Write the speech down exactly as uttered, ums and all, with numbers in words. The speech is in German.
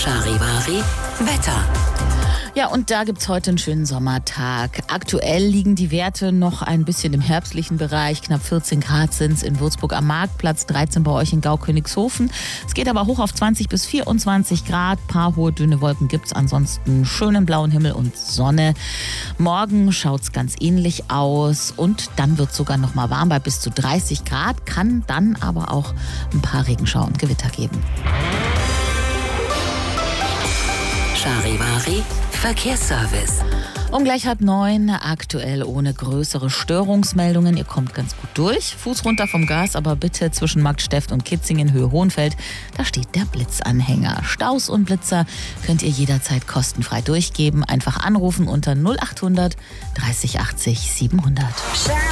Charivari Wetter. Ja, und da gibt's heute einen schönen Sommertag. Aktuell liegen die Werte noch ein bisschen im herbstlichen Bereich. Knapp vierzehn Grad sind's in Würzburg am Marktplatz, dreizehn bei euch in Gau-Königshofen. Es geht aber hoch auf zwanzig bis vierundzwanzig Grad. Paar hohe, dünne Wolken gibt's. Ansonsten schönen blauen Himmel und Sonne. Morgen schaut's ganz ähnlich aus. Und dann wird's sogar noch mal warm bei bis zu dreißig Grad. Kann dann aber auch ein paar Regenschauer und Gewitter geben. Charivari Verkehrsservice. Um gleich halb neun, aktuell ohne größere Störungsmeldungen. Ihr kommt ganz gut durch. Fuß runter vom Gas, aber bitte zwischen Marktsteft und Kitzingen, Höhe Hohenfeld. Da steht der Blitzanhänger. Staus und Blitzer könnt ihr jederzeit kostenfrei durchgeben. Einfach anrufen unter null achthundert dreißig achtzig siebenhundert.